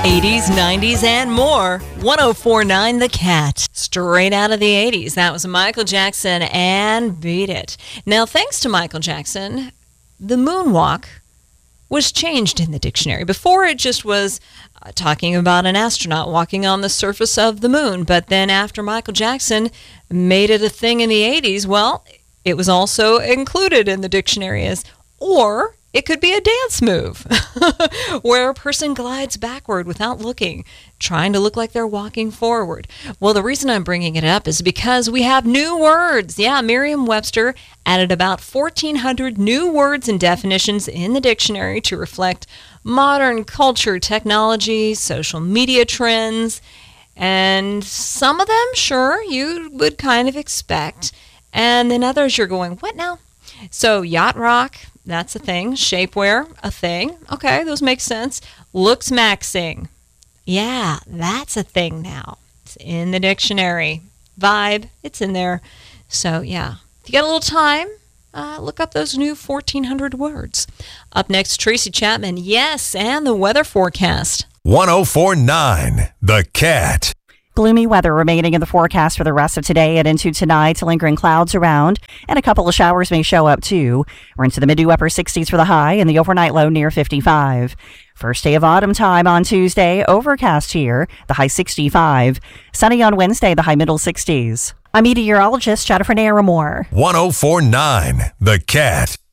80s, 90s, and more. 104.9 The Cat. Straight out of the 80s. That was Michael Jackson and Beat It. Now, thanks to Michael Jackson, the moonwalk was changed in the dictionary. Before, it just was talking about an astronaut walking on the surface of the moon. But then after Michael Jackson made it a thing in the 80s, well, it was also included in the dictionary as, or it could be a dance move where a person glides backward without looking, trying to look like they're walking forward. Well, the reason I'm bringing it up is because we have new words. Yeah, Merriam-Webster added about 1,400 new words and definitions in the dictionary to reflect modern culture, technology, social media trends, and some of them, sure, you would kind of expect, and then others you're going, what now? So yacht rock, that's a thing. Shapewear, a thing. Okay, those make sense. Looks maxing. Yeah, that's a thing now. It's in the dictionary. Vibe, it's in there. So, yeah, if you got a little time, look up those new 1,400 words. Up next, Tracy Chapman. Yes, and the weather forecast. 104.9 The Cat. Gloomy weather remaining in the forecast for the rest of today and into tonight. Lingering clouds around, and a couple of showers may show up too. We're into the mid to upper 60s for the high and the overnight low near 55. First day of autumn time on Tuesday, overcast here, the high 65. Sunny on Wednesday, the high middle 60s. I'm meteorologist Jennifer Naramore. 104.9 The Cat.